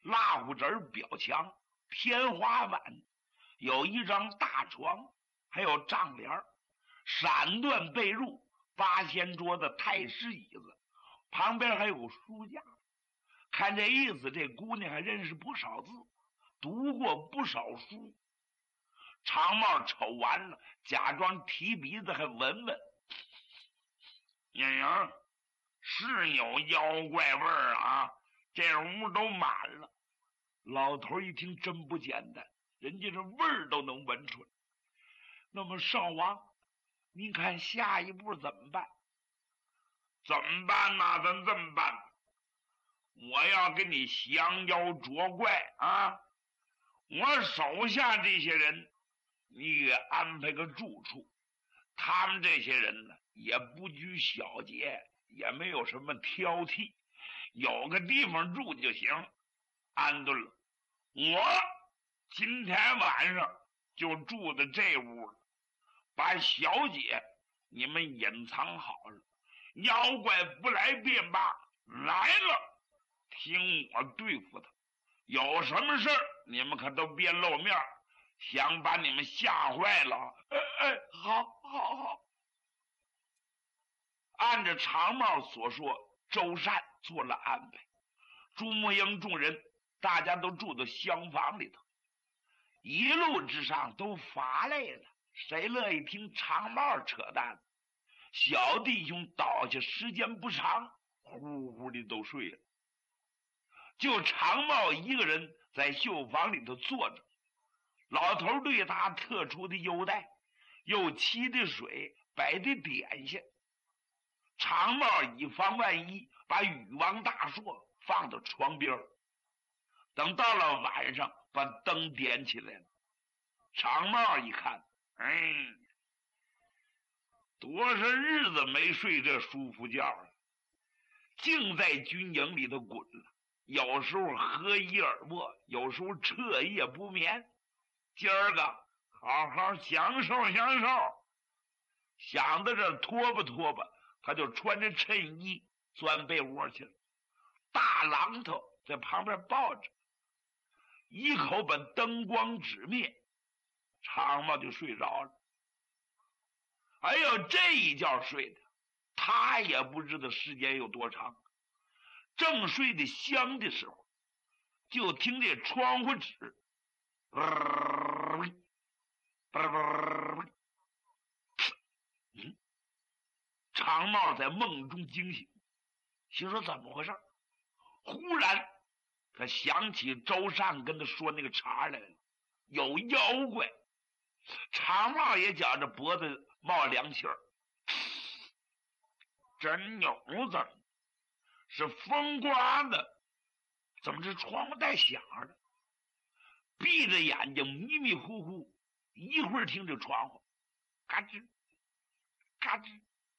蜡壶纸表墙，天花板，有一张大床，还有帐帘，闪缎被褥，八仙桌子，太师椅子，旁边还有个书架。看这意思，这姑娘还认识不少字，读过不少书。长帽瞅完了，假装提鼻子还闻闻，呀，是有妖怪味儿啊，这屋都满了。老头一听真不简单，人家这味儿都能闻出来。那么少王，您看下一步怎么办？怎么办呢？咱这么办，我要给你降妖捉怪啊！我手下这些人，你给安排个住处。他们这些人呢，也不拘小节，也没有什么挑剔，有个地方住就行，安顿了。我今天晚上就住在这屋了，把小姐你们隐藏好了，妖怪不来便罢，来了听我对付他。有什么事你们可都别露面，想把你们吓坏了。好。按着长帽所说，周善做了安排。朱木英众人大家都住在厢房里头，一路之上都乏累了，谁乐意听长帽扯淡？小弟兄倒下时间不长，呼呼的都睡了。就长帽一个人在绣房里头坐着，老头对他特殊的优待，又沏的水，摆的点心。长帽以防万一，把禹王大硕放到床边，等到了晚上把灯点起来了。长帽一看，多少日子没睡这舒服觉了，净在军营里头滚了，有时候喝一耳沫，有时候彻夜不眠。今儿个好好享受。想到这拖吧，他就穿着衬衣钻被窝去了。大榔头在旁边抱着，一口把灯光指灭，长毛就睡着了。哎呦，这一觉睡的他也不知道时间有多长。正睡得香的时候，就听这窗户纸长帽在梦中惊醒，心说怎么回事？忽然他想起周善跟他说那个茬来了，有妖怪。长帽也觉着脖子冒凉气儿，真牛子，是风刮的，怎么这窗户带响的？闭着眼睛迷迷糊糊，一会儿听这窗户嘎吱嘎吱，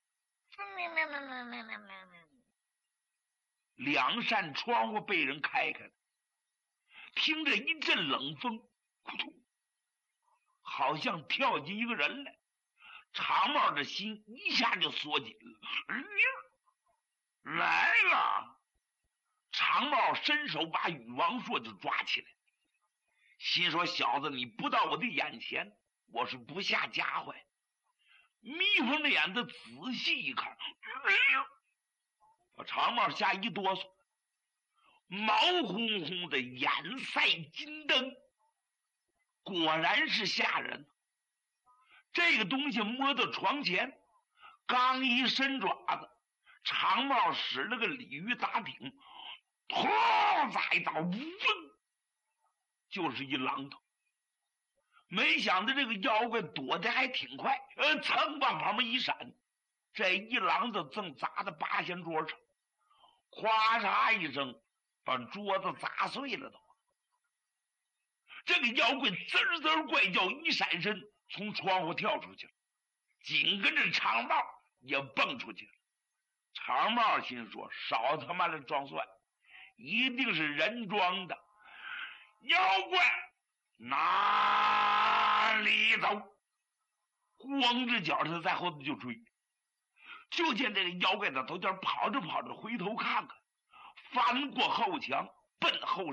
两扇窗户被人开开了，听着一阵冷风，扑通，好像跳进一个人来。长帽的心一下就缩紧了，来了！长帽伸手把禹王硕就抓起来，心说小子，你不到我的眼前，我是不下家伙。眯缝着眼子仔细一看，把长帽吓一哆嗦，毛烘烘的眼赛金灯，果然是吓人。这个东西摸到床前，刚一伸爪子，长帽使了个鲤鱼打挺，突咋一刀，就是一榔头。没想到这个妖怪躲得还挺快，噌往旁边一闪，这一榔子正砸在八仙桌上，咵嚓一声把桌子砸碎了都。这个妖怪滋滋怪叫，一闪身从窗户跳出去了，紧跟着长帽也蹦出去了。长帽心说少他妈的装蒜，一定是人装的妖怪，哪里走？光着脚他在后头就追，就见这个妖怪的头点跑着回头看看，翻过后墙奔后